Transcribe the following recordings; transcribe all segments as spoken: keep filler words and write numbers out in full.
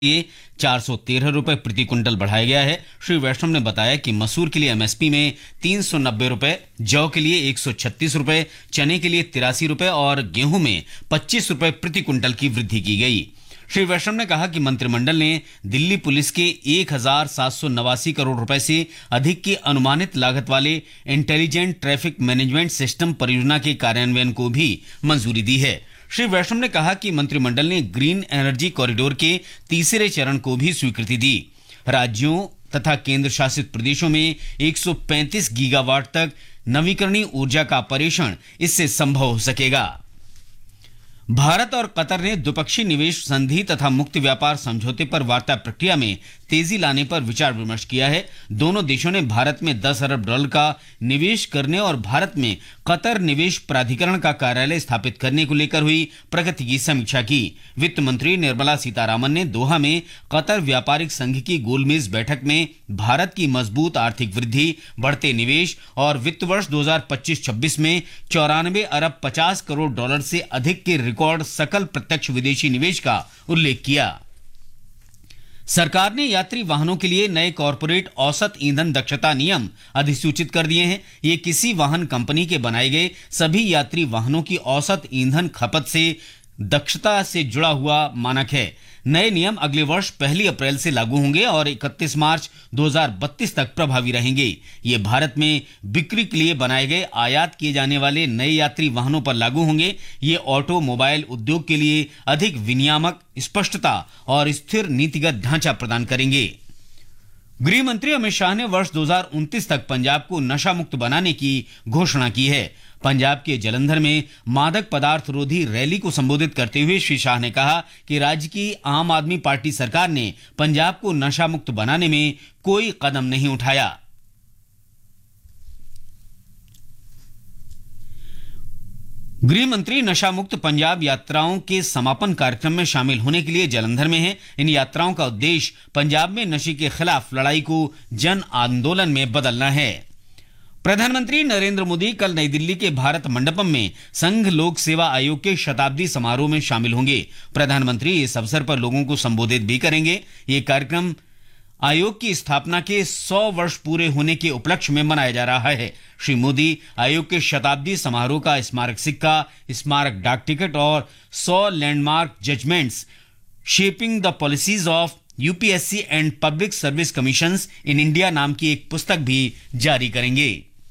ये चार सौ तेरह रुपए प्रति क्विंटल बढ़ाया गया है। श्री वैष्णव ने बताया कि मसूर के लिए एमएसपी में तीन सौ नब्बे रुपए, जौ के लिए एक सौ छत्तीस रुपए, चने के लिए तिरासी रुपए और गेहूं में पच्चीस रुपए प्रति क्विंटल की वृद्धि की गई। श्री वैष्णव ने कहा कि मंत्रिमंडल ने दिल्ली पुलिस के एक हजार सात सौ नवासी करोड़ रुपए से अधिक की अनुमानित लागत वाले इंटेलिजेंट ट्रैफिक मैनेजमेंट सिस्टम परियोजना के कार्यान्वयन को भी मंजूरी दी है। श्री वैष्णव ने कहा कि मंत्रिमंडल ने ग्रीन एनर्जी कॉरिडोर के तीसरे चरण को भी स्वीकृति दी। राज्यों तथा केंद्र शासित प्रदेशों में एक सौ पैंतीस गीगावाट तक नवीकरणीय ऊर्जा का परीक्षण इससे संभव हो सकेगा। भारत और कतर ने द्विपक्षीय निवेश संधि तथा मुक्त व्यापार समझौते पर वार्ता प्रक्रिया में तेजी लाने पर विचार विमर्श किया है। दोनों देशों ने भारत में दस अरब डॉलर का निवेश करने और भारत में कतर निवेश प्राधिकरण का कार्यालय स्थापित करने को लेकर हुई प्रगति की समीक्षा की। वित्त मंत्री निर्मला सीतारामन ने दोहा में कतर व्यापारिक संघ की गोलमेज बैठक में भारत की मजबूत आर्थिक वृद्धि, बढ़ते निवेश और वित्त वर्ष दो हज़ार पच्चीस छब्बीस में चौरानवे अरब पचास करोड़ डॉलर से अधिक के रिकॉर्ड सकल प्रत्यक्ष विदेशी निवेश का उल्लेख किया। सरकार ने यात्री वाहनों के लिए नए कॉर्पोरेट औसत ईंधन दक्षता नियम अधिसूचित कर दिए हैं। ये किसी वाहन कंपनी के बनाए गए सभी यात्री वाहनों की औसत ईंधन खपत से दक्षता से जुड़ा हुआ मानक है। नए नियम अगले वर्ष पहली अप्रैल से लागू होंगे और इकतीस मार्च दो हज़ार बत्तीस तक प्रभावी रहेंगे। ये भारत में बिक्री के लिए बनाए गए आयात किए जाने वाले नए यात्री वाहनों पर लागू होंगे। ये ऑटोमोबाइल उद्योग के लिए अधिक विनियामक, स्पष्टता और स्थिर नीतिगत ढांचा प्रदान करेंगे। गृह मंत्री अमित शाह ने वर्ष दो हज़ार उनतीस तक पंजाब को नशा मुक्त बनाने की घोषणा की है। पंजाब के जलंधर में मादक पदार्थ रोधी रैली को संबोधित करते हुए श्री शाह ने कहा कि राज्य की आम आदमी पार्टी सरकार ने पंजाब को नशा मुक्त बनाने में कोई कदम नहीं उठाया। गृह मंत्री नशा मुक्त पंजाब यात्राओं के समापन कार्यक्रम में शामिल होने के लिए जलंधर में हैं। इन यात्राओं का उद्देश्य पंजाब में नशे के खिलाफ लड़ाई को जन आंदोलन में बदलना है। प्रधानमंत्री नरेंद्र मोदी कल नई दिल्ली के भारत मंडपम में संघ लोक सेवा आयोग के शताब्दी समारोह में शामिल होंगे। प्रधानमंत्री इस अवसर पर लोगों को संबोधित भी करेंगे। ये कार्यक्रम आयोग की स्थापना के सौ वर्ष पूरे होने के उपलक्ष्य में मनाया जा रहा है। श्री मोदी आयोग के शताब्दी समारोह का स्मारक सिक्का, स्मारक डाक टिकट और सौ landmark judgments shaping the policies of UPSC and public service commissions in India नाम की एक पुस्तक भी जारी करेंगे।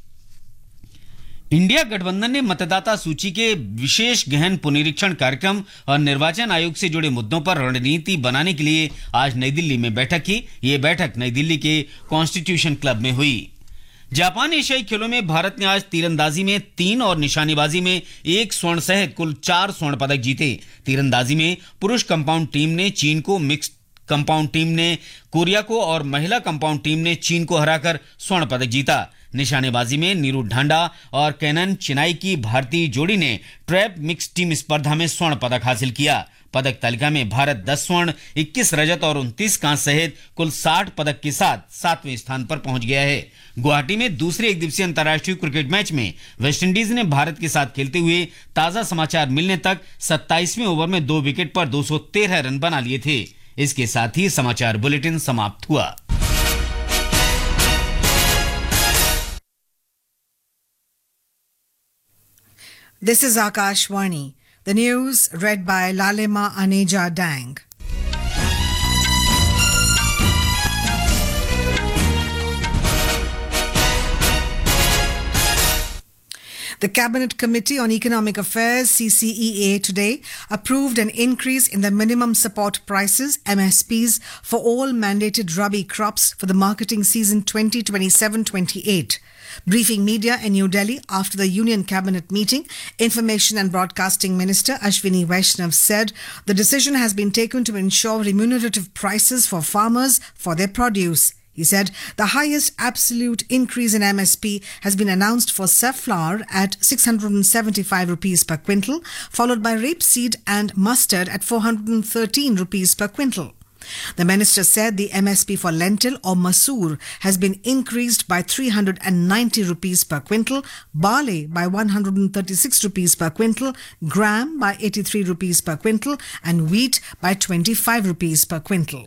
इंडिया गठबंधन ने मतदाता सूची के विशेष गहन पुनरीक्षण कार्यक्रम और निर्वाचन आयोग से जुड़े मुद्दों पर रणनीति बनाने के लिए आज नई दिल्ली में बैठक की। यह बैठक नई दिल्ली के कॉन्स्टिट्यूशन क्लब में हुई। जापान एशियाई खेलों में भारत ने आज तीरंदाजी में तीन और निशानेबाजी में एक स्वर्ण सहित कुल चार स्वर्ण पदक जीते। तीरंदाजी में पुरुष कंपाउंड टीम ने चीन को, मिक्स्ड कंपाउंड टीम ने कोरिया को और महिला कंपाउंड टीम ने चीन को हराकर स्वर्ण पदक जीता। निशानेबाजी में नीरू ढांडा और कैनन चिनाई की भारतीय जोड़ी ने ट्रैप मिक्स टीम स्पर्धा में स्वर्ण पदक हासिल किया। पदक तालिका में भारत दस स्वर्ण, इक्कीस रजत और उनतीस कांस्य सहित कुल साठ पदक के साथ सातवें स्थान पर पहुंच गया है। गुवाहाटी में दूसरे एक दिवसीय अंतर्राष्ट्रीय क्रिकेट मैच में वेस्टइंडीज ने भारत के साथ खेलते हुए ताजा समाचार मिलने तक सत्ताईसवें ओवर में दो विकेट पर दो सौ तेरह रन बना लिए थे। इसके साथ ही समाचार बुलेटिन समाप्त हुआ। This is Akashwani. The news read by Lalema Aneja Dang. The Cabinet Committee on Economic Affairs, C C E A, today approved an increase in the minimum support prices, M S Ps, for all mandated rabi crops for the marketing season twenty twenty-seven twenty-eight. Briefing media in New Delhi after the Union Cabinet meeting, Information and Broadcasting Minister Ashwini Vaishnav said the decision has been taken to ensure remunerative prices for farmers for their produce. He said the highest absolute increase in M S P has been announced for safflower at six hundred seventy-five rupees per quintal, followed by rapeseed and mustard at four hundred thirteen rupees per quintal. The minister said the M S P for lentil or masoor has been increased by three hundred ninety rupees per quintal, barley by one hundred thirty-six rupees per quintal, gram by eighty-three rupees per quintal and wheat by twenty-five rupees per quintal.